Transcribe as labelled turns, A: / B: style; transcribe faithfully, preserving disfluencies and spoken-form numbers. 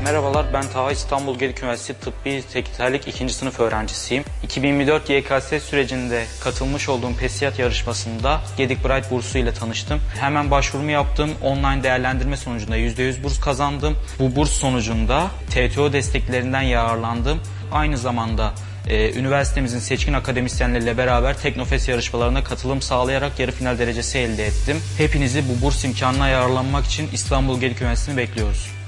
A: Merhabalar, ben Taha, İstanbul Gedik Üniversitesi Tıbbi Sekreterlik ikinci sınıf öğrencisiyim. iki bin yirmi dört Y K S sürecinde katılmış olduğum PESİAD yarışmasında Gedik Bright bursu ile tanıştım. Hemen başvurumu yaptım. Online değerlendirme sonucunda yüzde yüz burs kazandım. Bu burs sonucunda T T O desteklerinden yararlandım. Aynı zamanda e, üniversitemizin seçkin akademisyenleriyle beraber Teknofest yarışmalarına katılım sağlayarak yarı final derecesi elde ettim. Hepinizi bu burs imkanına yararlanmak için İstanbul Gedik Üniversitesi'ni bekliyoruz.